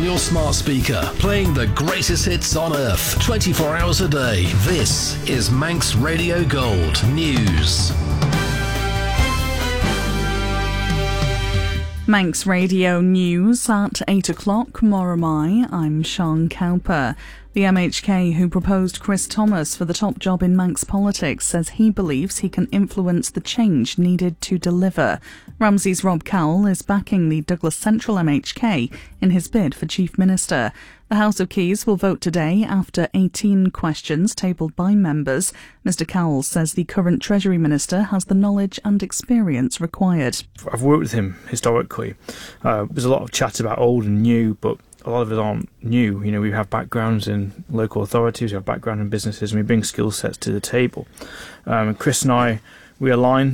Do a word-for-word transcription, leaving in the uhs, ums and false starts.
your smart speaker, playing the greatest hits on earth, twenty-four hours a day. This is Manx Radio Gold News. Manx Radio News at eight o'clock. Moramai, I'm Sean Cowper. The M H K, who proposed Chris Thomas for the top job in Manx politics, says he believes he can influence the change needed to deliver. Ramsay's Rob Cowell is backing the Douglas Central M H K in his bid for Chief Minister. The House of Keys will vote today after eighteen questions tabled by members. Mr Cowell says the current Treasury Minister has the knowledge and experience required. I've worked with him historically. Uh, there's a lot of chat about old and new, but a lot of us aren't new. You know, we have backgrounds in local authorities, we have background in businesses, and we bring skill sets to the table. Um, Chris and I, we align